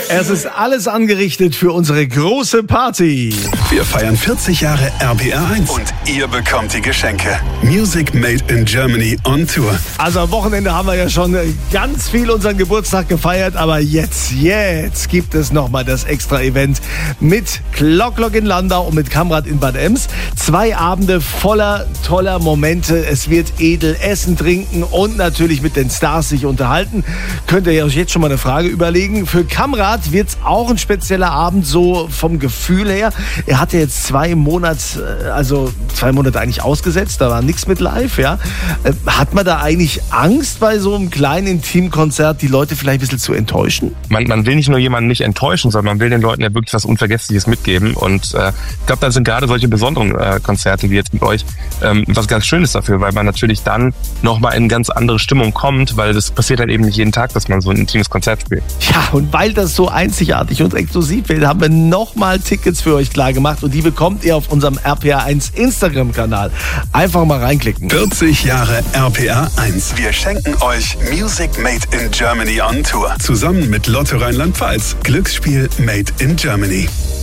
Es ist alles angerichtet für unsere große Party. Wir feiern 40 Jahre RPR1 und ihr bekommt die Geschenke. Music Made in Germany on Tour. Also am Wochenende haben wir ja schon ganz viel unseren Geburtstag gefeiert, aber jetzt gibt es nochmal das Extra-Event mit Clock in Landau und mit Kamrat in Bad Ems. 2 Abende voller toller Momente. Es wird edel essen, trinken und natürlich mit den Stars sich unterhalten. Könnt ihr euch jetzt schon mal eine Frage überlegen. Für Kamrat wird es auch ein spezieller Abend, so vom Gefühl her. Er hatte jetzt 2 Monate eigentlich ausgesetzt, da war nichts mit live, ja. Hat man da eigentlich Angst bei so einem kleinen Intimkonzert, die Leute vielleicht ein bisschen zu enttäuschen? Man will nicht nur jemanden nicht enttäuschen, sondern man will den Leuten ja wirklich was Unvergessliches mitgeben. Und ich glaube, da sind gerade solche besonderen Konzerte wie jetzt mit euch was ganz Schönes dafür, weil man natürlich dann nochmal in eine ganz andere Stimmung kommt, weil das passiert halt eben nicht jeden Tag, dass man so ein intimes Konzert spielt. Ja, und weil das so einzigartig und exklusiv wird, haben wir nochmal Tickets für euch klar gemacht und die bekommt ihr auf unserem RPR1 Instagram-Kanal. Einfach mal reinklicken. 40 Jahre RPR1. Wir schenken euch Music Made in Germany on Tour. Zusammen mit Lotto Rheinland-Pfalz. Glücksspiel Made in Germany.